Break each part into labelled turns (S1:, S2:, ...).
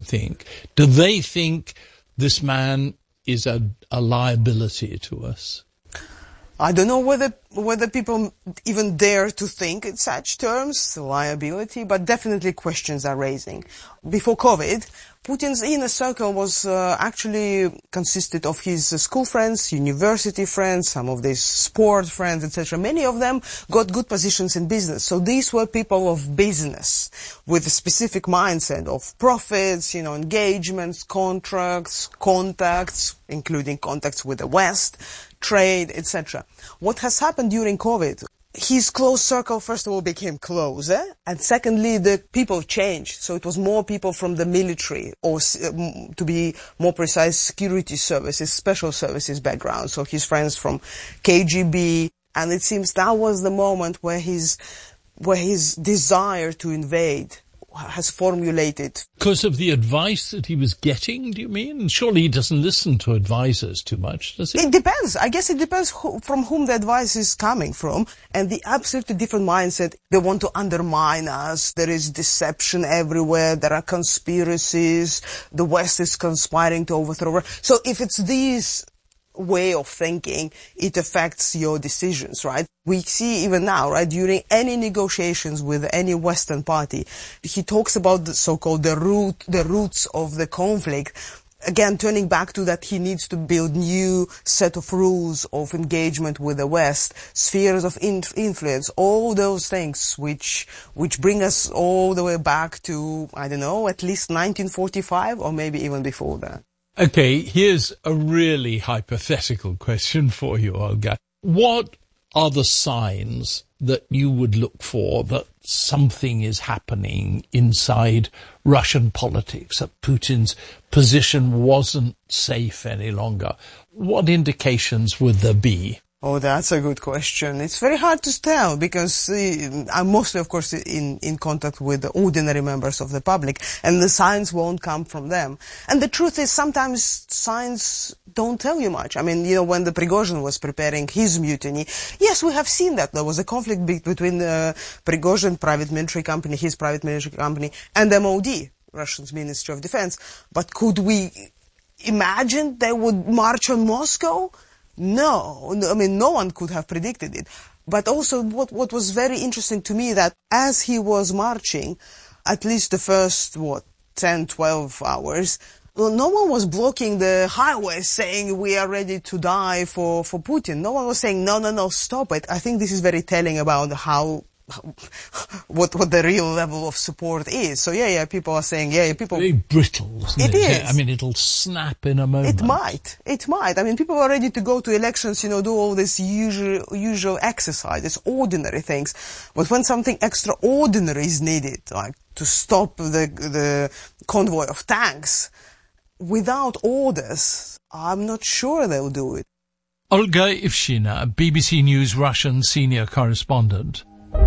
S1: think? Do they think this man is a liability to us?
S2: I don't know whether people even dare to think in such terms, liability, but definitely questions are raising. Before COVID, Putin's inner circle was actually consisted of his school friends, university friends, some of these sport friends, etc. Many of them got good positions in business. So these were people of business with a specific mindset of profits, engagements, contracts, contacts, including contacts with the West, trade, etc. What has happened during COVID? His close circle, first of all, became closer, and secondly, the people changed. So it was more people from the military, or to be more precise, security services, special services background. So his friends from KGB, and it seems that was the moment where his desire to invade has formulated.
S1: Because of the advice that he was getting, do you mean? Surely he doesn't listen to advisors too much, does he?
S2: It depends. I guess it depends from whom the advice is coming from. And the absolutely different mindset, they want to undermine us. There is deception everywhere. There are conspiracies. The West is conspiring to overthrow. So if it's these way of thinking, it affects your decisions, right? We see even now, right, during any negotiations with any Western party, he talks about the so-called the roots of the conflict. Again, turning back to that, he needs to build new set of rules of engagement with the West, spheres of influence, all those things which bring us all the way back to, I don't know, at least 1945 or maybe even before that.
S1: Okay, here's a really hypothetical question for you, Olga. What are the signs that you would look for that something is happening inside Russian politics, that Putin's position wasn't safe any longer? What indications would there be?
S2: Oh, that's a good question. It's very hard to tell because I'm mostly, of course, in contact with the ordinary members of the public, and the signs won't come from them. And the truth is, sometimes signs don't tell you much. I mean, when the Prigozhin was preparing his mutiny, yes, we have seen that. There was a conflict between the Prigozhin private military company, his private military company, and MOD, Russia's Ministry of Defense. But could we imagine they would march on Moscow? No, I mean, no one could have predicted it. But also what was very interesting to me, that as he was marching, at least the first, 10, 12 hours, no one was blocking the highway saying we are ready to die for Putin. No one was saying, no, stop it. I think this is very telling about what the real level of support is. So yeah, people are saying, people...
S1: Very brittle, isn't it?
S2: It is.
S1: I mean, it'll snap in a moment.
S2: It might. I mean, people are ready to go to elections, do all this usual exercise, this ordinary things. But when something extraordinary is needed, like to stop the convoy of tanks, without orders, I'm not sure they'll do it.
S1: Olga Ivshina, BBC News Russian senior correspondent.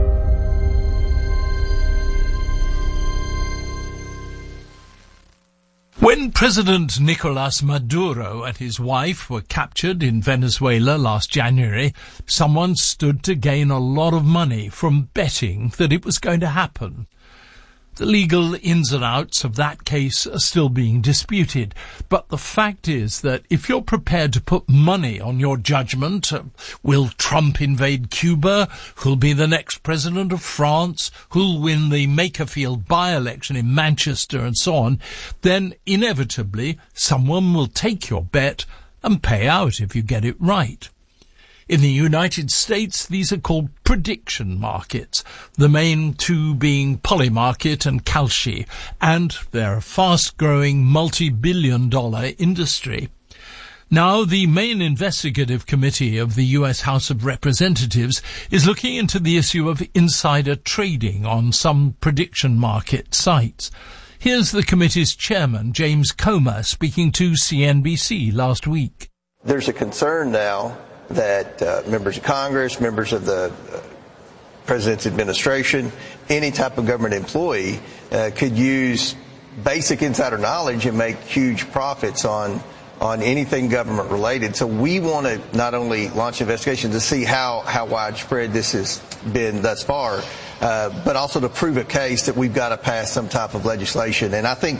S1: When President Nicolas Maduro and his wife were captured in Venezuela last January, someone stood to gain a lot of money from betting that it was going to happen. The legal ins and outs of that case are still being disputed, but the fact is that if you're prepared to put money on your judgment, will Trump invade Cuba, who'll be the next president of France, who'll win the Makerfield by-election in Manchester and so on, then inevitably someone will take your bet and pay out if you get it right. In the United States, these are called prediction markets, the main two being Polymarket and Kalshi, and they're a fast-growing multi-billion-dollar industry. Now, the main investigative committee of the U.S. House of Representatives is looking into the issue of insider trading on some prediction market sites. Here's the committee's chairman, James Comer, speaking to CNBC last week.
S3: There's a concern now that members of Congress, members of the President's administration, any type of government employee could use basic insider knowledge and make huge profits on anything government related. So we want to not only launch investigations to see how widespread this has been thus far, but also to prove a case that we've got to pass some type of legislation. And I think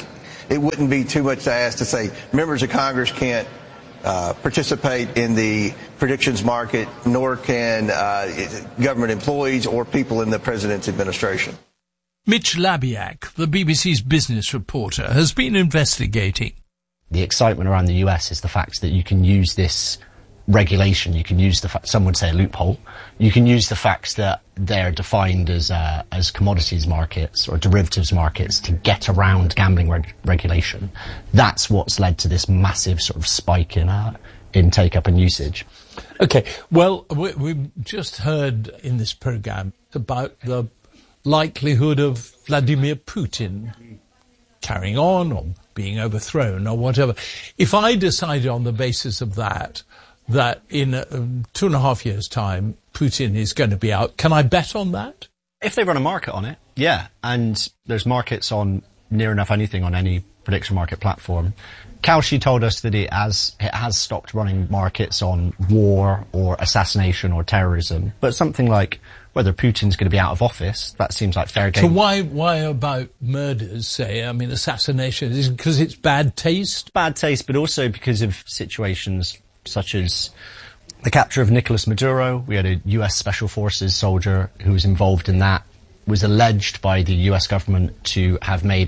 S3: it wouldn't be too much to ask to say members of Congress can't participate in the predictions market, nor can government employees or people in the president's administration.
S1: Mitch Labiak, the BBC's business reporter, has been investigating.
S4: The excitement around the US is the fact that you can use this regulation, you can use the fact, some would say a loophole, you can use the fact that they're defined as commodities markets or derivatives markets to get around gambling regulation. That's what's led to this massive sort of spike in take-up and usage.
S1: Okay, well, we've just heard in this program about the likelihood of Vladimir Putin carrying on or being overthrown or whatever. If I decided on the basis of that in 2.5 years' time, Putin is going to be out, can I bet on that?
S4: If they run a market on it, yeah. And there's markets on near enough anything on any prediction market platform. Kalshi told us that it has stopped running markets on war or assassination or terrorism. But something like whether Putin's going to be out of office, that seems like fair game.
S1: So why about murders, say? I mean, assassination, is it because it's bad taste?
S4: Bad taste, but also because of situations such as the capture of Nicolas Maduro. We had a US Special Forces soldier who was involved in that, was alleged by the US government to have made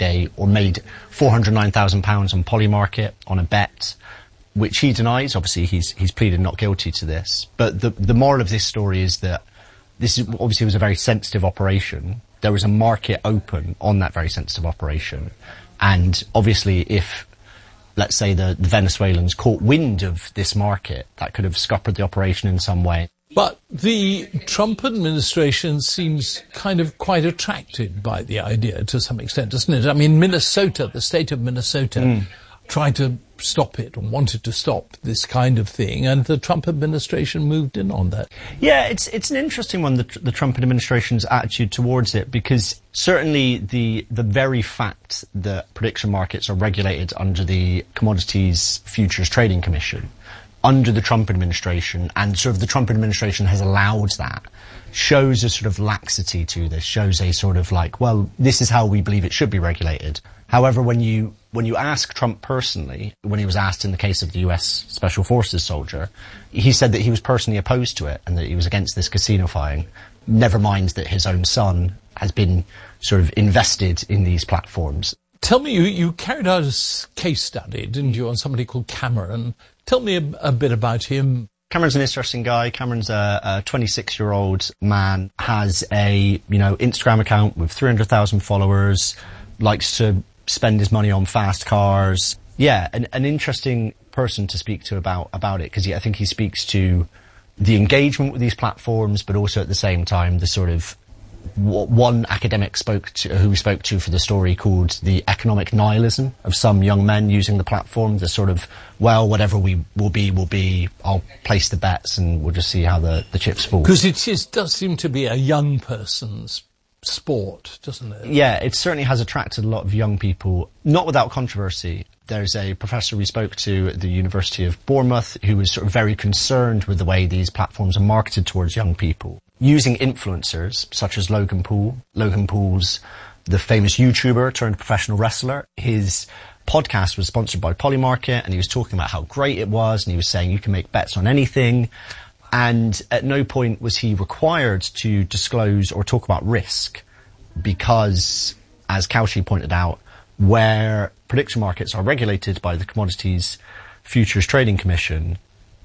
S4: £409,000 on Polymarket on a bet, which he denies. Obviously, he's pleaded not guilty to this. But the moral of this story is that this obviously was a very sensitive operation. There was a market open on that very sensitive operation. And obviously, if, let's say, the Venezuelans caught wind of this market, that could have scuppered the operation in some way.
S1: But the Trump administration seems kind of quite attracted by the idea to some extent, doesn't it? I mean, Minnesota, the state of Minnesota, tried to stop it and wanted to stop this kind of thing, and the Trump administration moved in on that.
S4: Yeah, it's an interesting one, the Trump administration's attitude towards it, because certainly the very fact that prediction markets are regulated under the Commodities Futures Trading Commission, under the Trump administration, and sort of the Trump administration has allowed that, shows a sort of laxity to this, shows a sort of like, well, this is how we believe it should be regulated. However, when you ask Trump personally, when he was asked in the case of the US Special Forces soldier, he said that he was personally opposed to it and that he was against this casinoifying. Never mind that his own son has been sort of invested in these platforms.
S1: Tell me, you carried out a case study, didn't you, on somebody called Cameron? Tell me a bit about him.
S4: Cameron's an interesting guy. Cameron's a 26-year-old man, has a, Instagram account with 300,000 followers, likes to spend his money on fast cars. Yeah, an interesting person to speak to about it, because I think he speaks to the engagement with these platforms, but also at the same time the sort of what one academic who we spoke to for the story called the economic nihilism of some young men using the platform. The sort of, well, whatever we will be, I'll place the bets and we'll just see how the chips fall.
S1: Because it does seem to be a young person's sport, doesn't it?
S4: Yeah, it certainly has attracted a lot of young people, not without controversy. There's a professor we spoke to at the University of Bournemouth who was sort of very concerned with the way these platforms are marketed towards young people, using influencers such as Logan Paul. Logan Paul's the famous YouTuber turned professional wrestler. His podcast was sponsored by Polymarket, and he was talking about how great it was, and he was saying you can make bets on anything. And at no point was he required to disclose or talk about risk, because, as Kalshi pointed out, where prediction markets are regulated by the Commodities Futures Trading Commission,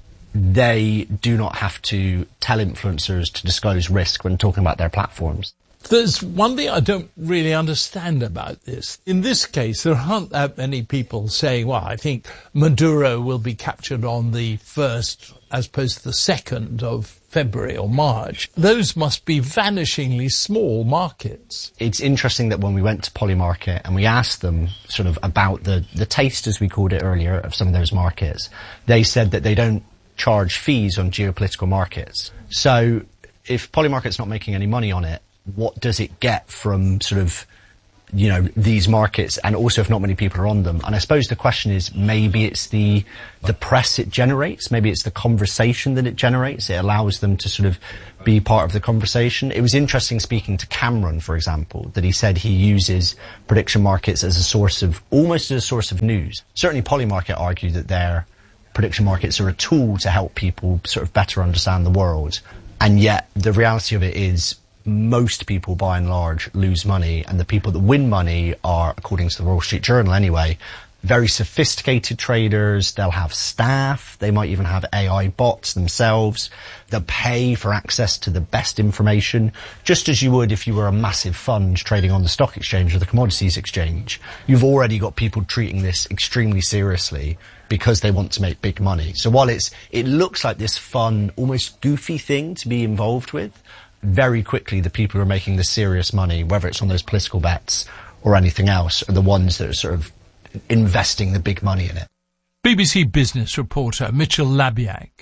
S4: they do not have to tell influencers to disclose risk when talking about their platforms.
S1: There's one thing I don't really understand about this. In this case, there aren't that many people saying, well, I think Maduro will be captured on the 1st as opposed to the 2nd of February or March. Those must be vanishingly small markets.
S4: It's interesting that when we went to Polymarket and we asked them sort of about the taste, as we called it earlier, of some of those markets, they said that they don't charge fees on geopolitical markets. So if Polymarket's not making any money on it, what does it get from sort of these markets, and also if not many people are on them. And I suppose the question is, maybe it's the press it generates, maybe it's the conversation that it generates. It allows them to sort of be part of the conversation. It was interesting speaking to Cameron, for example, that he said he uses prediction markets as almost as a source of news. Certainly Polymarket argue that their prediction markets are a tool to help people sort of better understand the world. And yet the reality of it is, most people, by and large, lose money, and the people that win money are, according to the Wall Street Journal anyway, very sophisticated traders. They'll have staff. They might even have AI bots themselves. They'll pay for access to the best information, just as you would if you were a massive fund trading on the stock exchange or the commodities exchange. You've already got people treating this extremely seriously because they want to make big money. So while it looks like this fun, almost goofy thing to be involved with, very quickly the people who are making the serious money, whether it's on those political bets or anything else, are the ones that are sort of investing the big money in it.
S1: BBC business reporter Mitchell Labiak.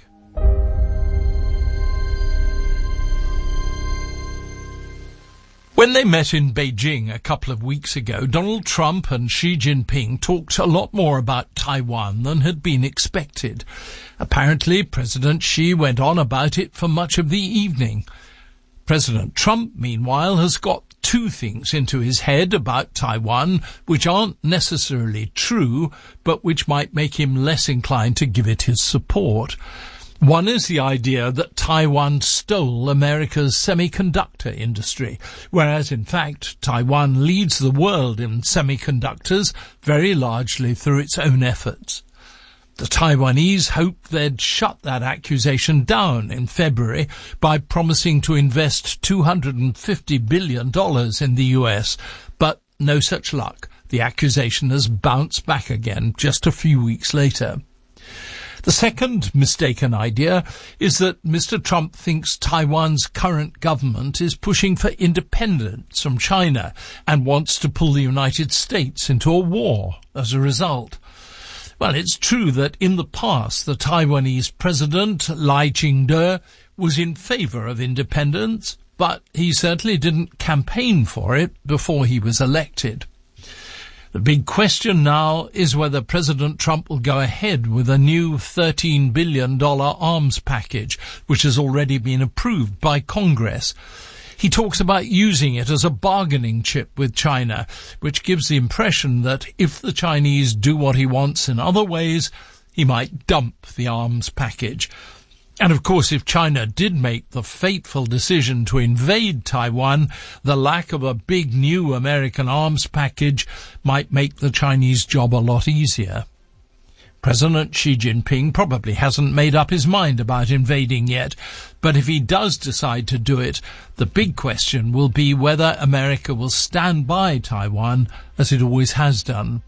S1: When they met in Beijing a couple of weeks ago, Donald Trump and Xi Jinping talked a lot more about Taiwan than had been expected. Apparently, President Xi went on about it for much of the evening. President Trump, meanwhile, has got two things into his head about Taiwan which aren't necessarily true, but which might make him less inclined to give it his support. One is the idea that Taiwan stole America's semiconductor industry, whereas in fact Taiwan leads the world in semiconductors very largely through its own efforts. The Taiwanese hoped they'd shut that accusation down in February by promising to invest $250 billion in the US, but no such luck. The accusation has bounced back again just a few weeks later. The second mistaken idea is that Mr. Trump thinks Taiwan's current government is pushing for independence from China and wants to pull the United States into a war as a result. Well, it's true that in the past the Taiwanese president, Lai Ching-te, was in favour of independence, but he certainly didn't campaign for it before he was elected. The big question now is whether President Trump will go ahead with a new $13 billion arms package, which has already been approved by Congress. He talks about using it as a bargaining chip with China, which gives the impression that if the Chinese do what he wants in other ways, he might dump the arms package. And of course, if China did make the fateful decision to invade Taiwan, the lack of a big new American arms package might make the Chinese job a lot easier. President Xi Jinping probably hasn't made up his mind about invading yet, but if he does decide to do it, the big question will be whether America will stand by Taiwan as it always has done.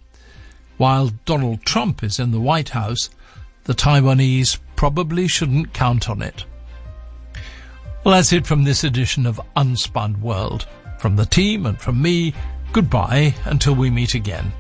S1: While Donald Trump is in the White House, the Taiwanese probably shouldn't count on it. Well, that's it from this edition of Unspun World. From the team and from me, goodbye until we meet again.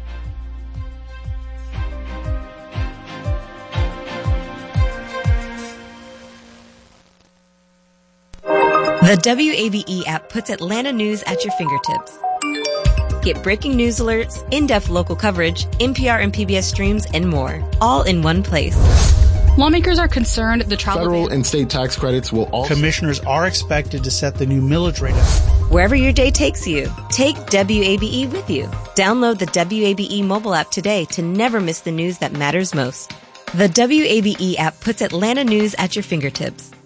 S5: The WABE app puts Atlanta news at your fingertips. Get breaking news alerts, in-depth local coverage, NPR and PBS streams, and more, all in one place.
S6: Lawmakers are concerned the travel
S7: federal and state tax credits will also...
S8: Commissioners are expected to set the new millage rate.
S5: Wherever your day takes you, take WABE with you. Download the WABE mobile app today to never miss the news that matters most. The WABE app puts Atlanta news at your fingertips.